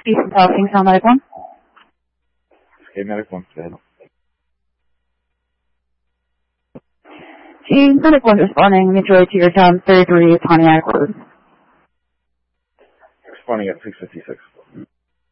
Houston South Kingstown Medic 1. Okay, Medic 1, go ahead. Team Medic 1 responding mutually to your town 33 Pontiac Road. Responding at 656.